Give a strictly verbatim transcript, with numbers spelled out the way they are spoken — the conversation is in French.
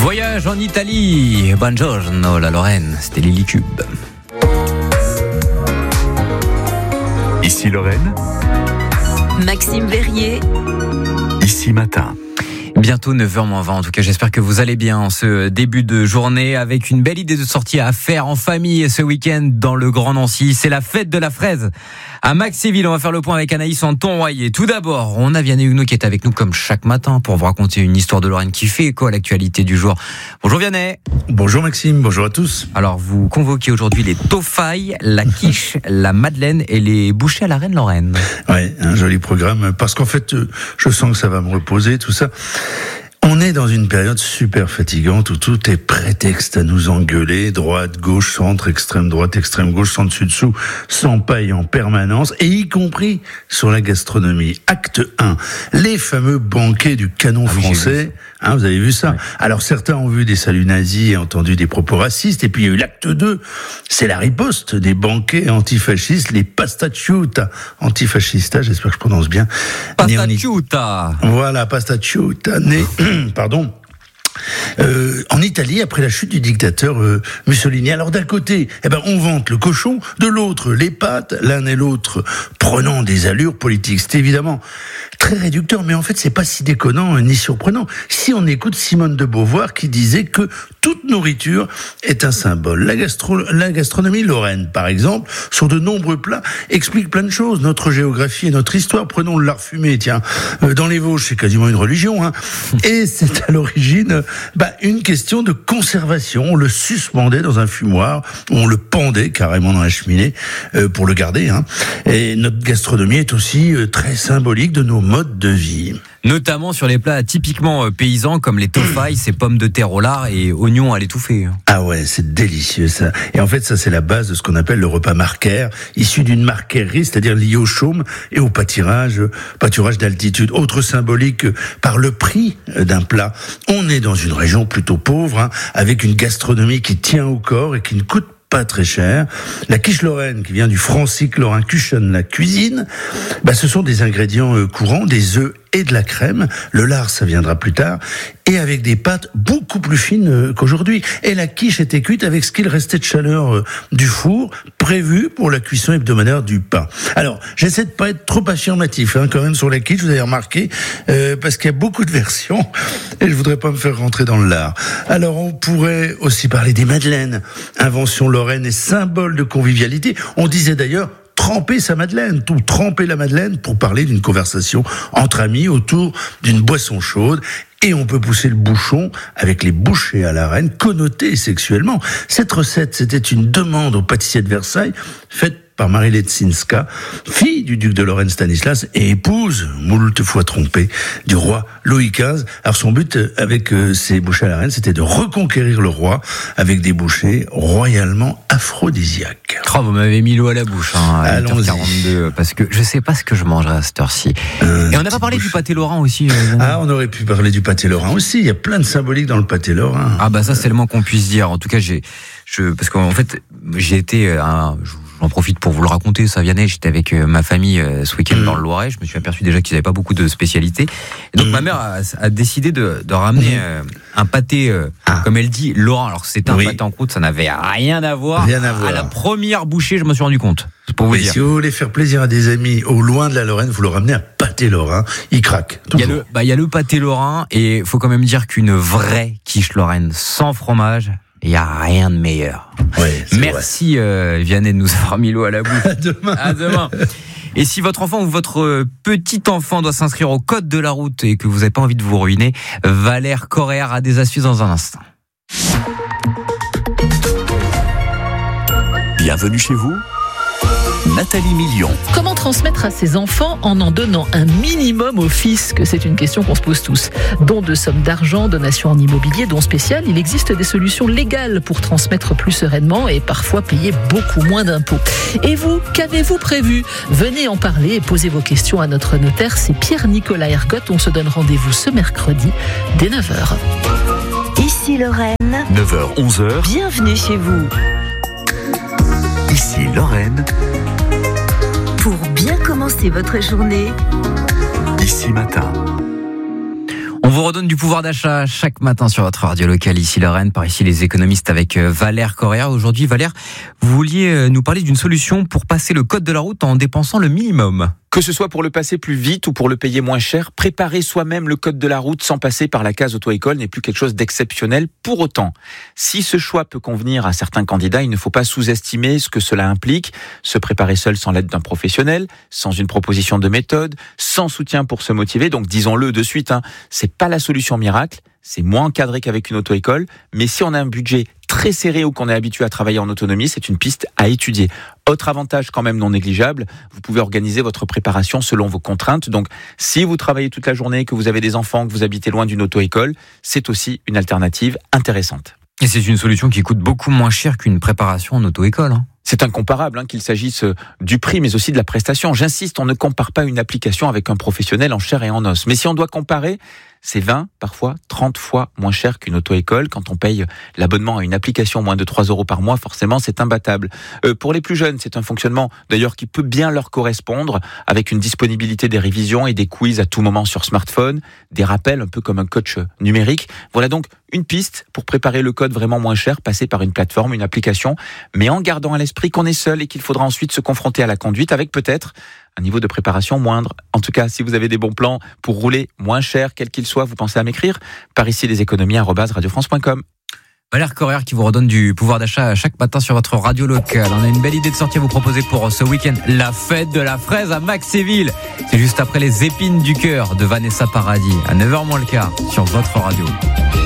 Voyage en Italie. Buongiorno, la Lorraine. C'était Lily Cube. Ici Lorraine. Maxime Verrier. Ici Matin. Bientôt neuf heures moins vingt. En tout cas, j'espère que vous allez bien en ce début de journée avec une belle idée de sortie à faire en famille ce week-end dans le Grand Nancy. C'est la fête de la fraise à Maxéville. On va faire le point avec Anaïs en Tonroyer. Tout d'abord, on a Vianney Huguenot qui est avec nous comme chaque matin pour vous raconter une histoire de Lorraine qui fait écho à l'actualité du jour. Bonjour Vianney. Bonjour Maxime, bonjour à tous. Alors, vous convoquez aujourd'hui les toffailles, la quiche, la madeleine et les bouchées à la reine Lorraine. Ouais, un joli programme parce qu'en fait, je sens que ça va me reposer, tout ça. On est dans une période super fatigante où tout est prétexte à nous engueuler, droite, gauche, centre, extrême droite, extrême gauche, centre, sud, dessous, sans paille en permanence, et y compris sur la gastronomie. Acte un, les fameux banquets du canon ah oui, français. Hein, vous avez vu ça? Ouais. Alors certains ont vu des saluts nazis et entendu des propos racistes, et puis il y a eu l'acte deux, c'est la riposte des banquets antifascistes, les pastaciuta antifascistas, j'espère que je prononce bien. Pastaciuta. Voilà, pastaciuta, né... Pardon. Euh, en Italie, après la chute du dictateur euh, Mussolini. Alors d'un côté, eh ben, on vante le cochon, de l'autre, les pâtes, l'un et l'autre prenant des allures politiques. C'est évidemment très réducteur, mais en fait, c'est pas si déconnant ni surprenant. Si on écoute Simone de Beauvoir qui disait que toute nourriture est un symbole. La, gastro- la gastronomie lorraine, par exemple, sur de nombreux plats, explique plein de choses. Notre géographie et notre histoire. Prenons le lard fumé, tiens. Euh, dans les Vosges, c'est quasiment une religion, hein. Et c'est à l'origine Bah, une question de conservation. On le suspendait dans un fumoir, on le pendait carrément dans la cheminée euh, pour le garder. Hein. Et notre gastronomie est aussi euh, très symbolique de nos modes de vie. Notamment sur les plats typiquement paysans comme les toffailles, ces pommes de terre au lard et oignons à l'étouffée. Ah ouais, c'est délicieux ça. Et en fait, ça c'est la base de ce qu'on appelle le repas marquaire, issu d'une marquerie, c'est-à-dire lié au chaume et au pâturage, pâturage d'altitude. Autre symbolique par le prix d'un plat. On est dans une région plutôt pauvre, hein, avec une gastronomie qui tient au corps et qui ne coûte pas très cher. La quiche lorraine, qui vient du francique lorrain Küchen, la cuisine, bah, ce sont des ingrédients euh, courants, des œufs et de la crème. Le lard, ça viendra plus tard. Et avec des pâtes beaucoup plus fines euh, qu'aujourd'hui. Et la quiche était cuite avec ce qu'il restait de chaleur euh, du four, prévu pour la cuisson hebdomadaire du pain. Alors, j'essaie de pas être trop affirmatif, hein, quand même, sur la quiche, vous avez remarqué, euh, parce qu'il y a beaucoup de versions, et je voudrais pas me faire rentrer dans le lard. Alors, on pourrait aussi parler des madeleines, invention lorraine et symbole de convivialité. On disait d'ailleurs tremper sa madeleine, tout tremper la madeleine pour parler d'une conversation entre amis autour d'une boisson chaude. Et on peut pousser le bouchon avec les bouchées à la reine, connotées sexuellement. Cette recette, c'était une demande au pâtissier de Versailles, faite par Marie Leczinska, fille du duc de Lorraine Stanislas et épouse, moult fois trompée, du roi Louis quinze. Alors son but avec euh, ces bouchées à la reine, c'était de reconquérir le roi avec des bouchées royalement aphrodisiaques. Oh, vous m'avez mis l'eau à la bouche, hein, à huit heures Allons-y. quarante-deux, parce que je sais pas ce que je mangerai à cette heure-ci. Euh, Et on n'a pas parlé bouche. du pâté lorrain aussi. Euh, Ah, on aurait pu parler du pâté lorrain aussi. Il y a plein de symboliques dans le pâté lorrain. Ah bah ça c'est le moins qu'on puisse dire. En tout cas j'ai, je, parce qu'en fait j'ai été, un, j'en profite pour vous le raconter, ça Vianney, j'étais avec ma famille ce week-end mmh. dans le Loiret. Je me suis aperçu déjà qu'ils n'avaient pas beaucoup de spécialités. Et donc mmh. ma mère a, a décidé de, de ramener mmh. un pâté, euh, ah. comme elle dit, lorrain. Alors c'était un oui. pâté en croûte, ça n'avait rien à voir. Rien à voir. À la première bouchée, je me suis rendu compte. Pour vous Mais dire. Si vous voulez faire plaisir à des amis au loin de la Lorraine, vous le ramenez à pâté lorrain, il craque. Il y a le, bah il y a le pâté lorrain et il faut quand même dire qu'une vraie quiche lorraine sans fromage, il y a rien de meilleur. Ouais, merci euh, Vianney de nous avoir mis l'eau à la bouche. À demain. À demain. Et si votre enfant ou votre petit enfant doit s'inscrire au code de la route et que vous n'avez pas envie de vous ruiner, Valère Correa a des astuces dans un instant. Bienvenue chez vous, Nathalie Million. Comment transmettre à ses enfants en en donnant un minimum au fisc? C'est une question qu'on se pose tous. Don de sommes d'argent, donation en immobilier, don spécial, il existe des solutions légales pour transmettre plus sereinement et parfois payer beaucoup moins d'impôts. Et vous, qu'avez-vous prévu? Venez en parler et posez vos questions à notre notaire, c'est Pierre-Nicolas Ergotte. On se donne rendez-vous ce mercredi dès neuf heures. Ici Lorraine. neuf heures, onze heures. Bienvenue chez vous. Ici Lorraine. Pour bien commencer votre journée. Ici Matin. On vous redonne du pouvoir d'achat chaque matin sur votre radio locale, ici Lorraine, par ici les économistes avec Valère Correa. Aujourd'hui, Valère, vous vouliez nous parler d'une solution pour passer le code de la route en dépensant le minimum. Que ce soit pour le passer plus vite ou pour le payer moins cher, préparer soi-même le code de la route sans passer par la case auto-école n'est plus quelque chose d'exceptionnel. Pour autant, si ce choix peut convenir à certains candidats, il ne faut pas sous-estimer ce que cela implique. Se préparer seul sans l'aide d'un professionnel, sans une proposition de méthode, sans soutien pour se motiver. Donc disons-le de suite, hein, c'est pas la solution miracle. C'est moins encadré qu'avec une auto-école, mais si on a un budget très serré ou qu'on est habitué à travailler en autonomie, c'est une piste à étudier. Autre avantage quand même non négligeable, vous pouvez organiser votre préparation selon vos contraintes. Donc, si vous travaillez toute la journée, que vous avez des enfants, que vous habitez loin d'une auto-école, c'est aussi une alternative intéressante. Et c'est une solution qui coûte beaucoup moins cher qu'une préparation en auto-école, hein. C'est incomparable, hein, qu'il s'agisse du prix, mais aussi de la prestation. J'insiste, on ne compare pas une application avec un professionnel en chair et en os. Mais si on doit comparer, c'est vingt, parfois trente fois moins cher qu'une auto-école. Quand on paye l'abonnement à une application moins de trois euros par mois, forcément, c'est imbattable. Euh, pour les plus jeunes, c'est un fonctionnement, d'ailleurs, qui peut bien leur correspondre, avec une disponibilité des révisions et des quiz à tout moment sur smartphone, des rappels un peu comme un coach numérique. Voilà donc une piste pour préparer le code vraiment moins cher, passer par une plateforme, une application, mais en gardant à l'esprit qu'on est seul et qu'il faudra ensuite se confronter à la conduite avec peut-être un niveau de préparation moindre. En tout cas, si vous avez des bons plans pour rouler moins cher, quel qu'il soit, vous pensez à m'écrire par ici les économies arobase radio france point com. Valère Correa qui vous redonne du pouvoir d'achat chaque matin sur votre radio locale. On a une belle idée de sortie à vous proposer pour ce week-end. La fête de la fraise à Maxéville. C'est juste après les épines du cœur de Vanessa Paradis à neuf heures moins le quart sur votre radio.